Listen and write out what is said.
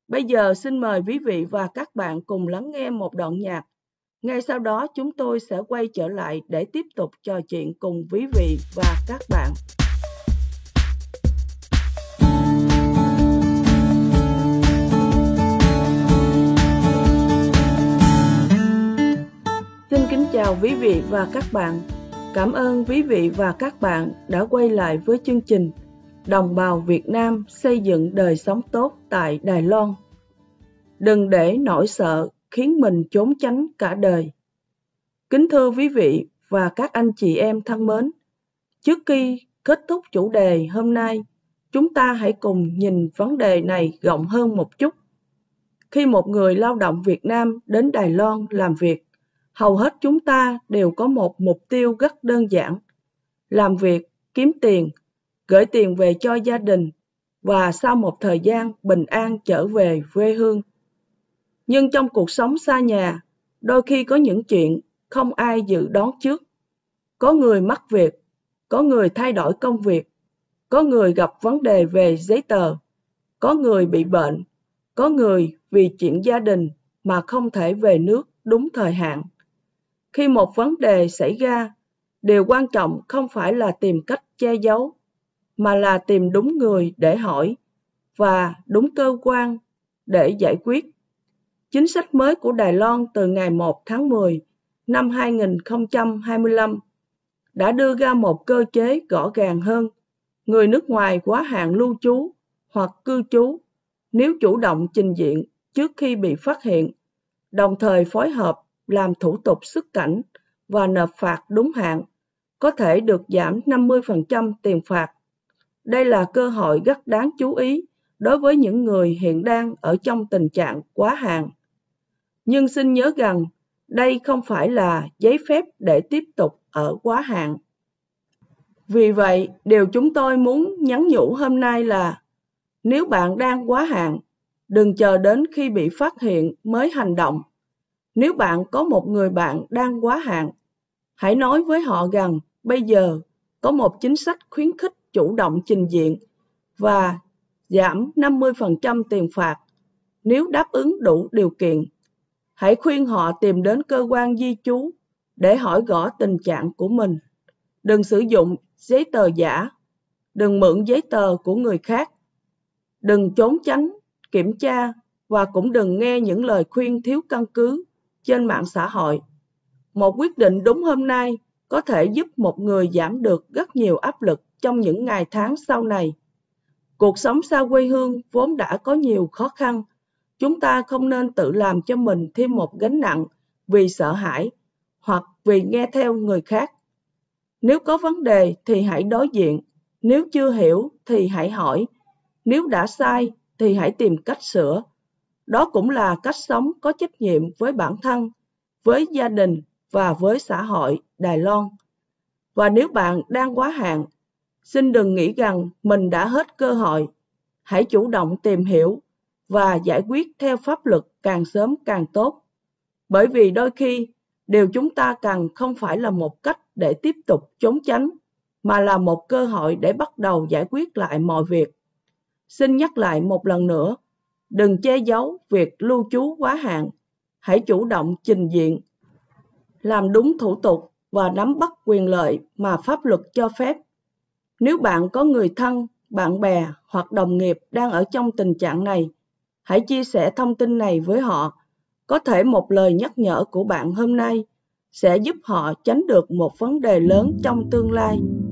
Bây giờ xin mời quý vị và các bạn cùng lắng nghe một đoạn nhạc. Ngay sau đó chúng tôi sẽ quay trở lại để tiếp tục trò chuyện cùng quý vị và các bạn. Xin kính chào quý vị và các bạn. Cảm ơn quý vị và các bạn đã quay lại với chương trình Đồng bào Việt Nam xây dựng đời sống tốt tại Đài Loan. Đừng để nỗi sợ khiến mình trốn tránh cả đời. Kính thưa quý vị và các anh chị em thân mến, trước khi kết thúc chủ đề hôm nay, chúng ta hãy cùng nhìn vấn đề này rộng hơn một chút. Khi một người lao động Việt Nam đến Đài Loan làm việc, hầu hết chúng ta đều có một mục tiêu rất đơn giản: làm việc, kiếm tiền, gửi tiền về cho gia đình và sau một thời gian bình an trở về quê hương. Nhưng trong cuộc sống xa nhà, đôi khi có những chuyện không ai dự đoán trước. Có người mắc việc, có người thay đổi công việc, có người gặp vấn đề về giấy tờ, có người bị bệnh, có người vì chuyện gia đình mà không thể về nước đúng thời hạn. Khi một vấn đề xảy ra, điều quan trọng không phải là tìm cách che giấu, mà là tìm đúng người để hỏi và đúng cơ quan để giải quyết. Chính sách mới của Đài Loan từ ngày 1 tháng 10 năm 2025 đã đưa ra một cơ chế rõ ràng hơn. Người nước ngoài quá hạn lưu trú hoặc cư trú, nếu chủ động trình diện trước khi bị phát hiện, đồng thời phối hợp làm thủ tục xuất cảnh và nộp phạt đúng hạn, có thể được giảm 50% tiền phạt. Đây là cơ hội rất đáng chú ý đối với những người hiện đang ở trong tình trạng quá hạn. Nhưng xin nhớ rằng, đây không phải là giấy phép để tiếp tục ở quá hạn. Vì vậy, điều chúng tôi muốn nhắn nhủ hôm nay là, nếu bạn đang quá hạn, đừng chờ đến khi bị phát hiện mới hành động. Nếu bạn có một người bạn đang quá hạn, hãy nói với họ rằng bây giờ có một chính sách khuyến khích chủ động trình diện và giảm 50% tiền phạt nếu đáp ứng đủ điều kiện. Hãy khuyên họ tìm đến cơ quan di trú để hỏi rõ tình trạng của mình. Đừng sử dụng giấy tờ giả, đừng mượn giấy tờ của người khác, đừng trốn tránh kiểm tra và cũng đừng nghe những lời khuyên thiếu căn cứ trên mạng xã hội. Một quyết định đúng hôm nay có thể giúp một người giảm được rất nhiều áp lực trong những ngày tháng sau này. Cuộc sống xa quê hương vốn đã có nhiều khó khăn. Chúng ta không nên tự làm cho mình thêm một gánh nặng vì sợ hãi hoặc vì nghe theo người khác. Nếu có vấn đề thì hãy đối diện, nếu chưa hiểu thì hãy hỏi, nếu đã sai thì hãy tìm cách sửa. Đó cũng là cách sống có trách nhiệm với bản thân, với gia đình và với xã hội Đài Loan. Và nếu bạn đang quá hạn, xin đừng nghĩ rằng mình đã hết cơ hội. Hãy chủ động tìm hiểu và giải quyết theo pháp luật càng sớm càng tốt. Bởi vì đôi khi, điều chúng ta cần không phải là một cách để tiếp tục trốn tránh, mà là một cơ hội để bắt đầu giải quyết lại mọi việc. Xin nhắc lại một lần nữa, đừng che giấu việc lưu trú quá hạn. Hãy chủ động trình diện, làm đúng thủ tục và nắm bắt quyền lợi mà pháp luật cho phép. Nếu bạn có người thân, bạn bè hoặc đồng nghiệp đang ở trong tình trạng này, hãy chia sẻ thông tin này với họ. Có thể một lời nhắc nhở của bạn hôm nay sẽ giúp họ tránh được một vấn đề lớn trong tương lai.